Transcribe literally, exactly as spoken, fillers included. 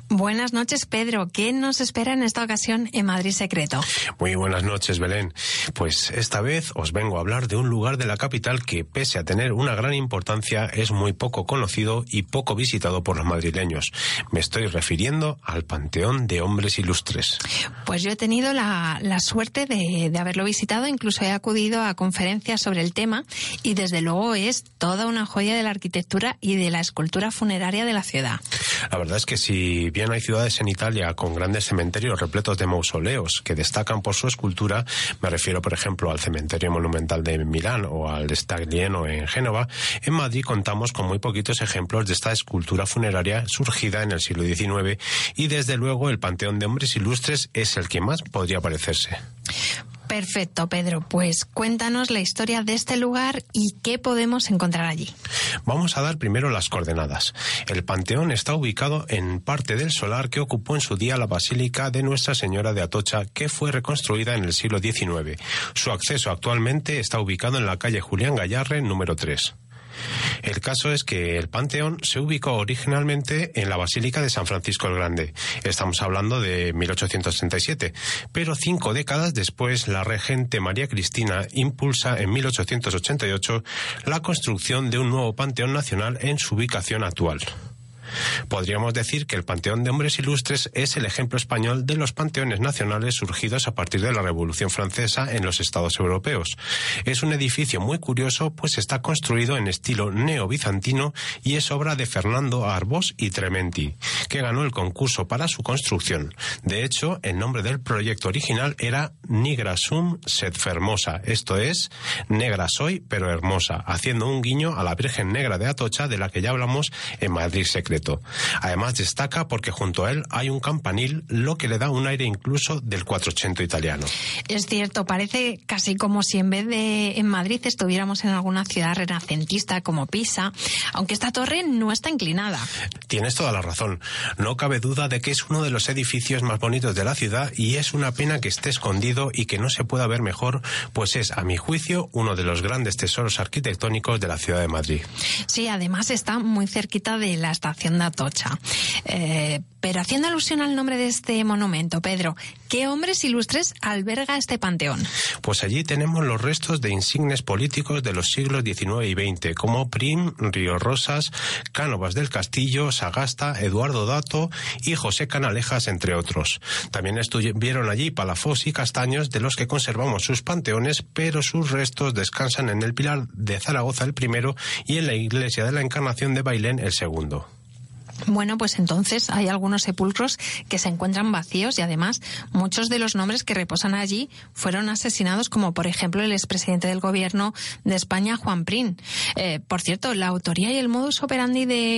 Buenas noches, Pedro. ¿Qué nos espera en esta ocasión en Madrid Secreto? Muy buenas noches, Belén. Pues esta vez os vengo a hablar de un lugar de la capital que, pese a tener una gran importancia, es muy poco conocido y poco visitado por los madrileños. Me estoy refiriendo al Panteón de Hombres Ilustres. Pues yo he tenido la, la suerte de, de haberlo visitado, incluso he acudido a conferencias sobre el tema y desde luego es toda una joya de la arquitectura y de la escultura funeraria de la ciudad. La verdad es que si bien hay ciudades en Italia con grandes cementerios repletos de mausoleos que destacan por su escultura, me refiero por ejemplo al cementerio monumental de Milán o al Staglieno en Génova, en Madrid contamos con muy poquitos ejemplos de esta escultura funeraria surgida en el siglo diecinueve y desde luego el Panteón de Hombres Ilustres es el que más podría parecerse. Perfecto, Pedro. Pues cuéntanos la historia de este lugar y qué podemos encontrar allí. Vamos a dar primero las coordenadas. El Panteón está ubicado en parte del solar que ocupó en su día la Basílica de Nuestra Señora de Atocha, que fue reconstruida en el siglo diecinueve. Su acceso actualmente está ubicado en la calle Julián Gayarre, número tres. El caso es que el Panteón se ubicó originalmente en la Basílica de San Francisco el Grande. Estamos hablando de mil ochocientos treinta y siete, pero cinco décadas después la regente María Cristina impulsa en mil ochocientos ochenta y ocho la construcción de un nuevo Panteón Nacional en su ubicación actual. Podríamos decir que el Panteón de Hombres Ilustres es el ejemplo español de los panteones nacionales surgidos a partir de la Revolución Francesa en los estados europeos. Es un edificio muy curioso, pues está construido en estilo neobizantino y es obra de Fernando Arbós y Trementi, que ganó el concurso para su construcción. De hecho, el nombre del proyecto original era Nigra sum sed fermosa, esto es, negra soy pero hermosa, haciendo un guiño a la Virgen Negra de Atocha, de la que ya hablamos en Madrid Secreto. Además destaca porque junto a él hay un campanil, lo que le da un aire incluso del cuatrocento italiano. Es cierto, parece casi como si en vez de en Madrid estuviéramos en alguna ciudad renacentista como Pisa, aunque esta torre no está inclinada. Tienes toda la razón. No cabe duda de que es uno de los edificios más bonitos de la ciudad y es una pena que esté escondido y que no se pueda ver mejor, pues es, a mi juicio, uno de los grandes tesoros arquitectónicos de la ciudad de Madrid. Sí, además está muy cerquita de la estación de Atocha. Eh, pero haciendo alusión al nombre de este monumento, Pedro, ¿qué hombres ilustres alberga este panteón? Pues allí tenemos los restos de insignes políticos de los siglos diecinueve y veinte, como Prim, Río Rosas, Cánovas del Castillo, Sagasta, Eduardo Dato y José Canalejas, entre otros. También estuvieron allí Palafox y Castaños, de los que conservamos sus panteones, pero sus restos descansan en el Pilar de Zaragoza el primero y en la Iglesia de la Encarnación de Bailén el segundo. Bueno, pues entonces hay algunos sepulcros que se encuentran vacíos y además muchos de los nombres que reposan allí fueron asesinados, como por ejemplo el expresidente del gobierno de España, Juan Prim. Eh, por cierto, la autoría y el modus operandi de